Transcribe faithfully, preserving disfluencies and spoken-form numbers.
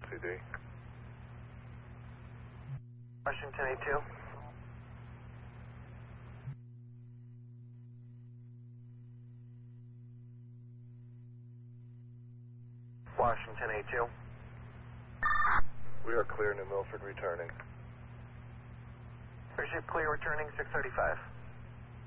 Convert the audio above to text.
C D. Washington eight two. Washington eight two. We are clear, New Milford returning. Airship clear returning six thirty-five.